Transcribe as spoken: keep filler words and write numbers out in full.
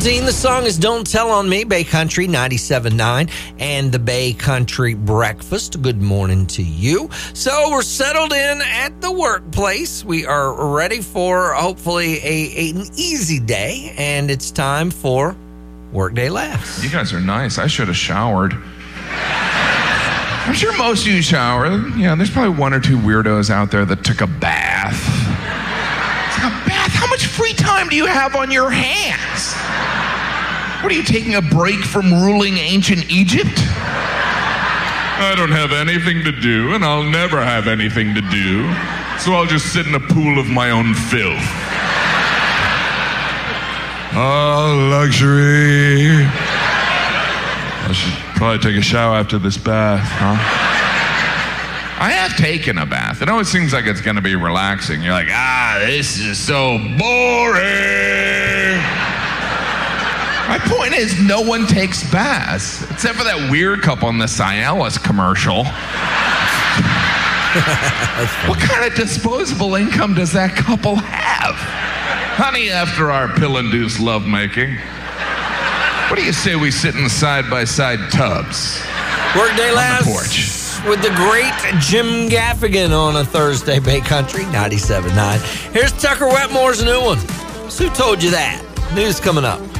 Dean. The song is Don't Tell on Me, Bay Country ninety-seven point nine, and the Bay Country Breakfast. Good morning to you. So we're settled in at the workplace. We are ready for, hopefully, a, an easy day, and it's time for Workday Laughs. You guys are nice. I should have showered. I'm sure most of you shower. Yeah, there's probably one or two weirdos out there that took a bath. A bath? How much free time do you have on your hands? What are you, taking a break from ruling ancient Egypt? I don't have anything to do, and I'll never have anything to do, so I'll just sit in a pool of my own filth. Oh, luxury. I should probably take a shower after this bath, huh? I have taken a bath. It always seems like it's going to be relaxing. You're like, ah, this is so boring. My point is, no one takes baths, except for that weird couple in the Cialis commercial. What kind of disposable income does that couple have? Honey, after our pill-induced lovemaking, what do you say we sit in side-by-side tubs Workday on Laughs the porch? With the great Jim Gaffigan on a Thursday, Bay Country ninety-seven point nine. Here's Tucker Wetmore's new one. So who told you that? News coming up.